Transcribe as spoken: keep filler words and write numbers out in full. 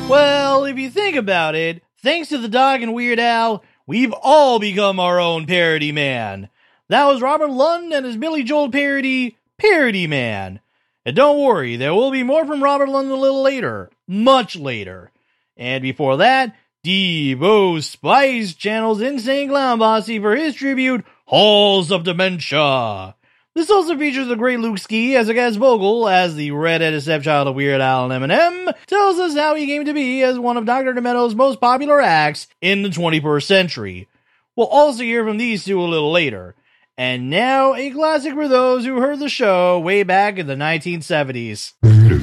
Well, if you think about it, thanks to the Dog and Weird Al, we've all become our own parody man. That was Robert Lund and his Billy Joel parody, Parody Man. And don't worry, there will be more from Robert Lund a little later, much later. And before that, Devo Spice channels Insane Clown Posse for his tribute, Halls of Dementia. This also features the great Luke Ski as a guest vocal, as the redheaded stepchild of Weird Al and Eminem tells us how he came to be as one of Doctor Demento's most popular acts in the twenty-first century. We'll also hear from these two a little later. And now, a classic for those who heard the show way back in the nineteen seventies.